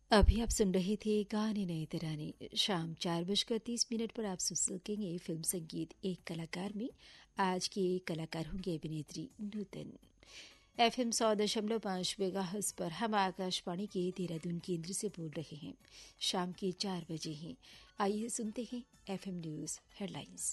अभी आप सुन रहे थे गाने नए तराने। शाम 4:30 पर आप सुन सकेंगे फिल्म संगीत एक कलाकार में। आज के कलाकार होंगे अभिनेत्री नूतन। FM 100.5 मेगाहर्ट्ज पर हम आकाशवाणी के देहरादून केंद्र से बोल रहे हैं। शाम के 4 बजे हैं। आइए सुनते हैं FM न्यूज हेडलाइंस।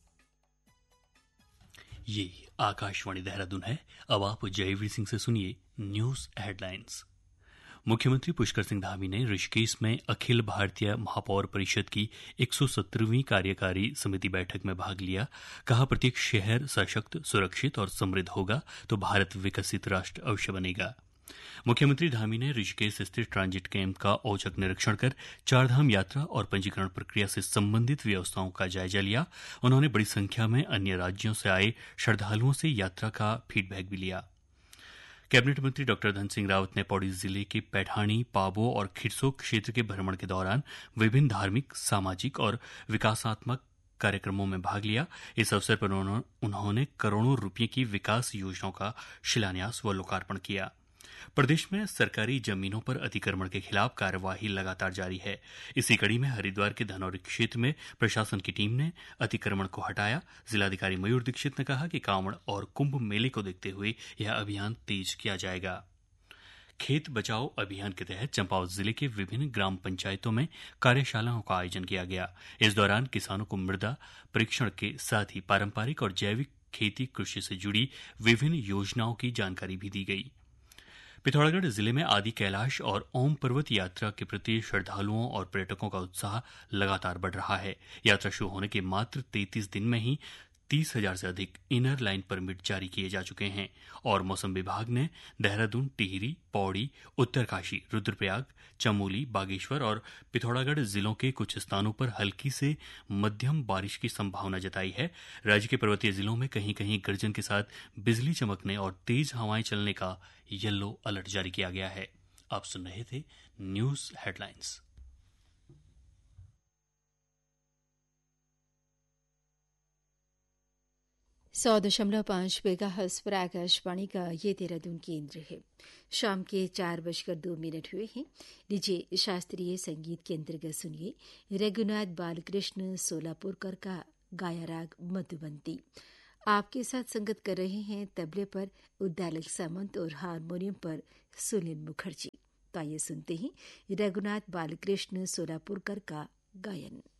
ये आकाशवाणी देहरादून है। अब आप जयवीर सिंह से सुनिए न्यूज हेडलाइंस। मुख्यमंत्री पुष्कर सिंह धामी ने ऋषिकेश में अखिल भारतीय महापौर परिषद की 117वीं कार्यकारी समिति बैठक में भाग लिया। कहा, प्रत्येक शहर सशक्त, सुरक्षित और समृद्ध होगा तो भारत विकसित राष्ट्र अवश्य बनेगा। मुख्यमंत्री धामी ने ऋषिकेश स्थित ट्रांजिट कैंप का औचक निरीक्षण कर चारधाम यात्रा और पंजीकरण प्रक्रिया से संबंधित व्यवस्थाओं का जायजा लिया। उन्होंने बड़ी संख्या में अन्य राज्यों से आए श्रद्धालुओं से यात्रा का फीडबैक भी लिया। कैबिनेट मंत्री डॉक्टर धन सिंह रावत ने पौड़ी जिले के पैठाणी, पाबो और खिरसो क्षेत्र के भ्रमण के दौरान विभिन्न धार्मिक, सामाजिक और विकासात्मक कार्यक्रमों में भाग लिया। इस अवसर पर उन्होंने करोड़ों रुपये की विकास योजनाओं का शिलान्यास व लोकार्पण किया। प्रदेश में सरकारी जमीनों पर अतिक्रमण के खिलाफ कार्यवाही लगातार जारी है। इसी कड़ी में हरिद्वार के धनौरी क्षेत्र में प्रशासन की टीम ने अतिक्रमण को हटाया। जिलाधिकारी मयूर दीक्षित ने कहा कि कांवड़ और कुंभ मेले को देखते हुए यह अभियान तेज किया जाएगा। खेत बचाओ अभियान के तहत चंपावत जिले के विभिन्न ग्राम पंचायतों में कार्यशालाओं का आयोजन किया गया। इस दौरान किसानों को मृदा परीक्षण के साथ ही पारंपरिक और जैविक खेती कृषि से जुड़ी विभिन्न योजनाओं की जानकारी भी दी गई। पिथौरागढ़ जिले में आदि कैलाश और ओम पर्वत यात्रा के प्रति श्रद्धालुओं और पर्यटकों का उत्साह लगातार बढ़ रहा है। यात्रा शुरू होने के मात्र 33 दिन में ही 30,000 से अधिक इनर लाइन परमिट जारी किए जा चुके हैं। और मौसम विभाग ने देहरादून, टिहरी, पौड़ी, उत्तरकाशी, रुद्रप्रयाग, चमोली, बागेश्वर और पिथौरागढ़ जिलों के कुछ स्थानों पर हल्की से मध्यम बारिश की संभावना जताई है। राज्य के पर्वतीय जिलों में कहीं कहीं गर्जन के साथ बिजली चमकने और तेज हवाएं चलने का येलो अलर्ट जारी किया गया है। आप सुन रहे थे न्यूज हेडलाइंस। 100.5 मेगाहर्ट्ज पर आकाशवाणी का ये देहरादून केंद्र है। शाम के 4:02 हुए हैं। लीजिए शास्त्रीय संगीत के अंतर्गत सुनिए रघुनाथ बालकृष्ण सोलापुरकर का गाया राग मधुबंती। आपके साथ संगत कर रहे हैं तबले पर उद्दालक सामंत और हारमोनियम पर सुनील मुखर्जी। तो आइए सुनते हैं रघुनाथ बालकृष्ण सोलापुरकर का गायन।